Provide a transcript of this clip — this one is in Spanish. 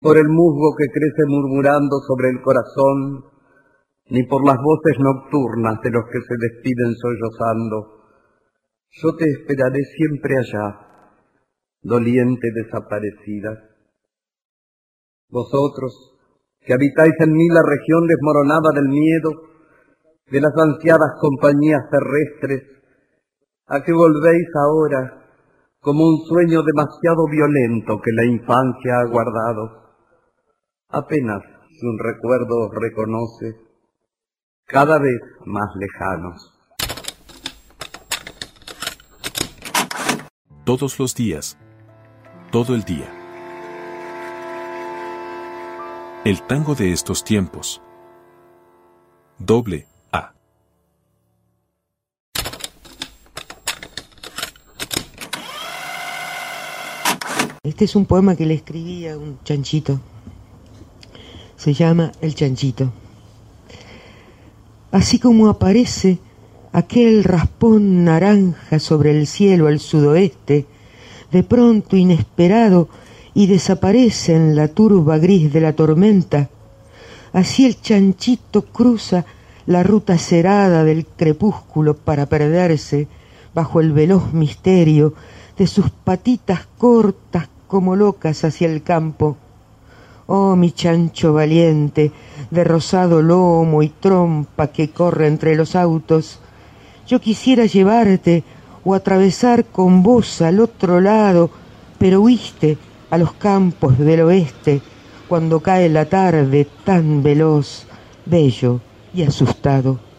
por el musgo que crece murmurando sobre el corazón, ni por las voces nocturnas de los que se despiden sollozando. Yo te esperaré siempre allá, doliente desaparecida. Vosotros, que habitáis en mí la región desmoronada del miedo, de las ansiadas compañías terrestres, ¿a qué volvéis ahora, como un sueño demasiado violento que la infancia ha guardado? Apenas si un recuerdo os reconoce, cada vez más lejanos. Todos los días, todo el día. El tango de estos tiempos. AA. Este es un poema que le escribí a un chanchito. Se llama El Chanchito. Así como aparece aquel raspón naranja sobre el cielo al sudoeste, de pronto inesperado, y desaparece en la turba gris de la tormenta, así el chanchito cruza la ruta cerada del crepúsculo para perderse bajo el veloz misterio de sus patitas cortas como locas hacia el campo. Oh, mi chancho valiente, de rosado lomo y trompa que corre entre los autos, yo quisiera llevarte o atravesar con vos al otro lado, pero huiste a los campos del oeste cuando cae la tarde tan veloz, bello y asustado.